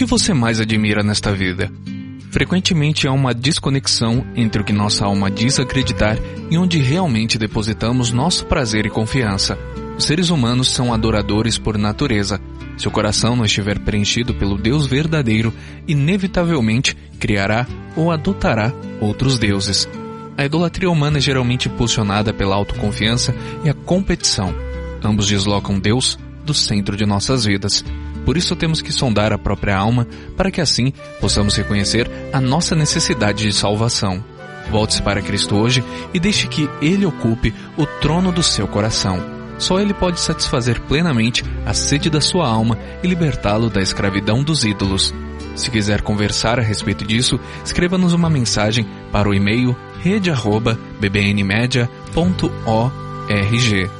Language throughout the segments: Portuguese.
que você mais admira nesta vida? Frequentemente há uma desconexão entre o que nossa alma diz acreditar e onde realmente depositamos nosso prazer e confiança. Os seres humanos são adoradores por natureza. Se o coração não estiver preenchido pelo Deus verdadeiro, inevitavelmente criará ou adotará outros deuses. A idolatria humana é geralmente impulsionada pela autoconfiança e a competição. Ambos deslocam Deus do centro de nossas vidas. Por isso temos que sondar a própria alma para que assim possamos reconhecer a nossa necessidade de salvação. Volte-se para Cristo hoje e deixe que Ele ocupe o trono do seu coração. Só Ele pode satisfazer plenamente a sede da sua alma e libertá-lo da escravidão dos ídolos. Se quiser conversar a respeito disso, escreva-nos uma mensagem para o e-mail rede@bbnmedia.org.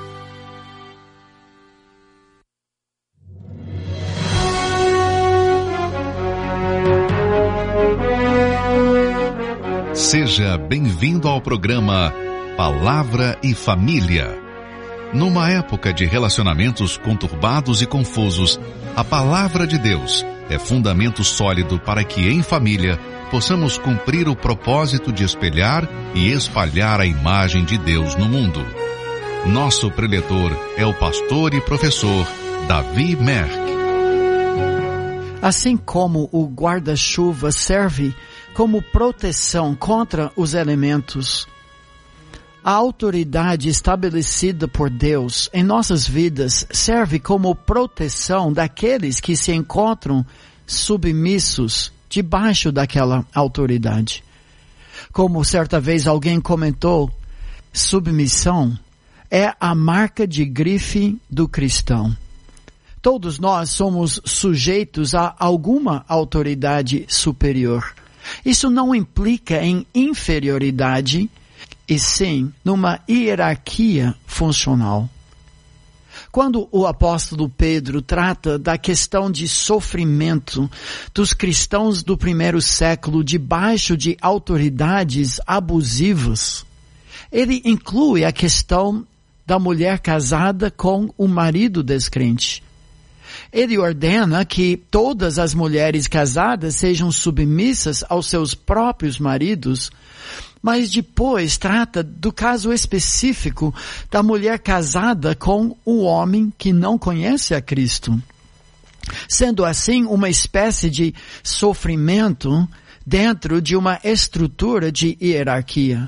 Seja bem-vindo ao programa Palavra e Família. Numa época de relacionamentos conturbados e confusos, a Palavra de Deus é fundamento sólido para que, em família, possamos cumprir o propósito de espelhar e espalhar a imagem de Deus no mundo. Nosso preletor é o pastor e professor Davi Merck. Assim como o guarda-chuva serve como proteção contra os elementos, a autoridade estabelecida por Deus em nossas vidas serve como proteção daqueles que se encontram submissos debaixo daquela autoridade. Como certa vez alguém comentou, submissão é a marca de grife do cristão. Todos nós somos sujeitos a alguma autoridade superior. Isso não implica em inferioridade, e sim numa hierarquia funcional. Quando o apóstolo Pedro trata da questão de sofrimento dos cristãos do primeiro século debaixo de autoridades abusivas, ele inclui a questão da mulher casada com o marido descrente. Ele ordena que todas as mulheres casadas sejam submissas aos seus próprios maridos, mas depois trata do caso específico da mulher casada com o homem que não conhece a Cristo. Sendo assim uma espécie de sofrimento dentro de uma estrutura de hierarquia.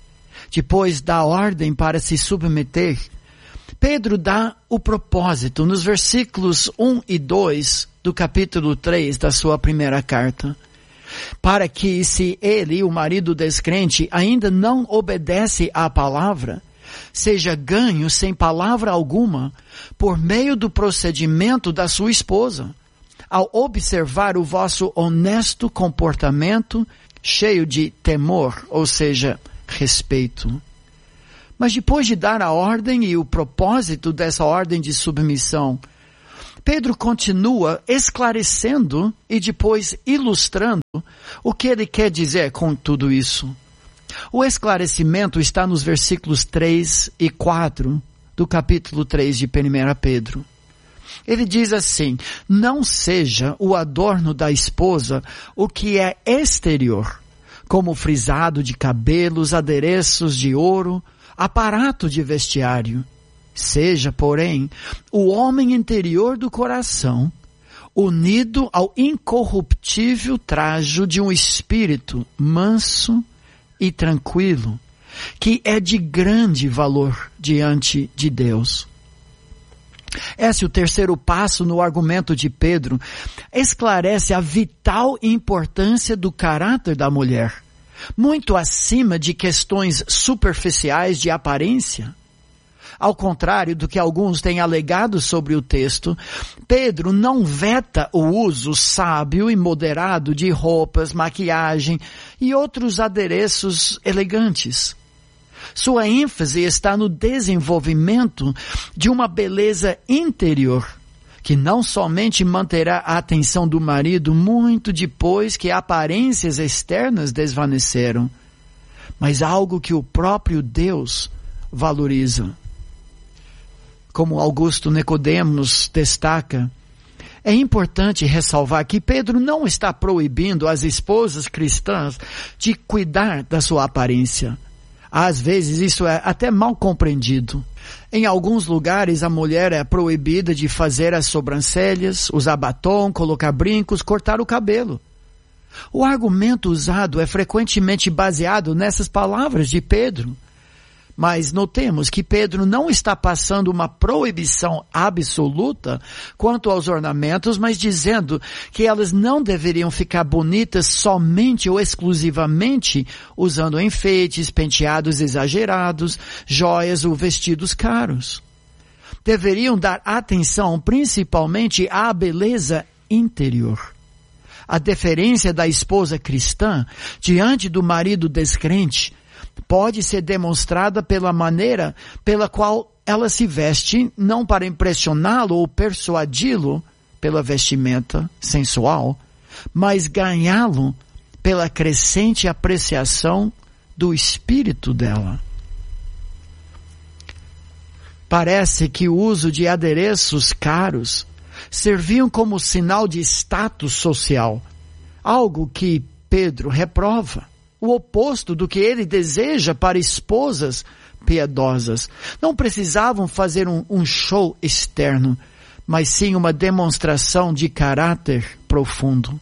Depois da ordem para se submeter, Pedro dá o propósito nos versículos 1 e 2 do capítulo 3 da sua primeira carta. Para que, se ele, o marido descrente, ainda não obedece à palavra, seja ganho sem palavra alguma por meio do procedimento da sua esposa, ao observar o vosso honesto comportamento cheio de temor, ou seja, respeito. Mas depois de dar a ordem e o propósito dessa ordem de submissão, Pedro continua esclarecendo e depois ilustrando o que ele quer dizer com tudo isso. O esclarecimento está nos versículos 3 e 4 do capítulo 3 de 1 Pedro. Ele diz assim: não seja o adorno da esposa o que é exterior, como frisado de cabelos, adereços de ouro, aparato de vestiário. Seja, porém, o homem interior do coração, unido ao incorruptível trajo de um espírito manso e tranquilo, que é de grande valor diante de Deus. Esse é o terceiro passo no argumento de Pedro. Esclarece a vital importância do caráter da mulher, muito acima de questões superficiais de aparência. Ao contrário do que alguns têm alegado sobre o texto, Pedro não veta o uso sábio e moderado de roupas, maquiagem e outros adereços elegantes. Sua ênfase está no desenvolvimento de uma beleza interior, que não somente manterá a atenção do marido muito depois que aparências externas desvaneceram, mas algo que o próprio Deus valoriza. Como Augusto Nicodemos destaca, É importante ressalvar que Pedro não está proibindo as esposas cristãs de cuidar da sua aparência. Às vezes isso é até mal compreendido. Em alguns lugares a mulher é proibida de fazer as sobrancelhas, usar batom, colocar brincos, cortar o cabelo. O argumento usado é frequentemente baseado nessas palavras de Pedro. Mas notemos que Pedro não está passando uma proibição absoluta quanto aos ornamentos, mas dizendo que elas não deveriam ficar bonitas somente ou exclusivamente usando enfeites, penteados exagerados, joias ou vestidos caros. Deveriam dar atenção principalmente à beleza interior. A deferência da esposa cristã diante do marido descrente pode ser demonstrada pela maneira pela qual ela se veste, não para impressioná-lo ou persuadi-lo pela vestimenta sensual, mas ganhá-lo pela crescente apreciação do espírito dela. Parece que o uso de adereços caros serviam como sinal de status social, algo que Pedro reprova. O oposto do que ele deseja para esposas piedosas. Não precisavam fazer um show externo, mas sim uma demonstração de caráter profundo.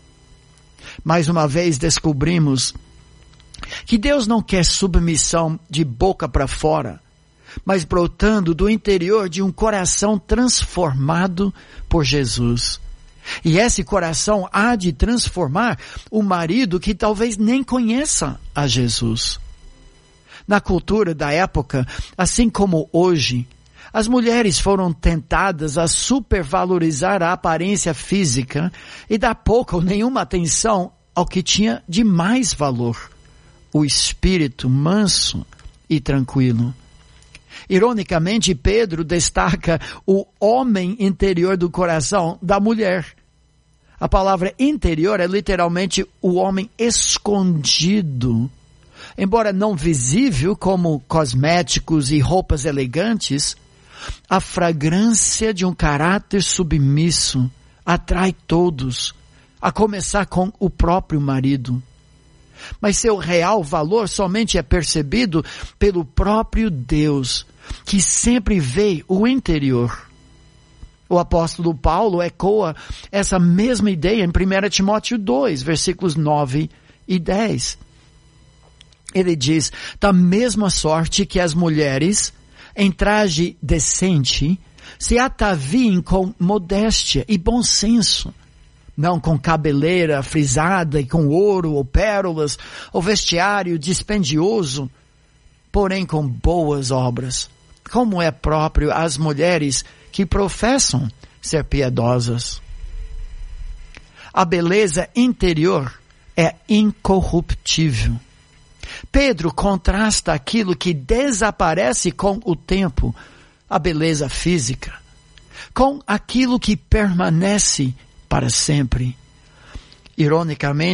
Mais uma vez descobrimos que Deus não quer submissão de boca para fora, mas brotando do interior de um coração transformado por Jesus. E esse coração há de transformar o marido que talvez nem conheça a Jesus. Na cultura da época, assim como hoje, as mulheres foram tentadas a supervalorizar a aparência física e dar pouca ou nenhuma atenção ao que tinha de mais valor, o espírito manso e tranquilo. Ironicamente, Pedro destaca o homem interior do coração da mulher. A palavra interior é literalmente o homem escondido. Embora não visível como cosméticos e roupas elegantes, a fragrância de um caráter submisso atrai todos, a começar com o próprio marido. Mas seu real valor somente é percebido pelo próprio Deus, que sempre vê o interior. O apóstolo Paulo ecoa essa mesma ideia em 1 Timóteo 2, versículos 9 e 10. Ele diz, da mesma sorte que as mulheres, em traje decente, se ataviem com modéstia e bom senso, não com cabeleira frisada e com ouro ou pérolas, ou vestiário dispendioso, porém com boas obras, como é próprio às mulheres que professam ser piedosas. A beleza interior é incorruptível. Pedro contrasta aquilo que desaparece com o tempo, a beleza física, com aquilo que permanece para sempre. Ironicamente,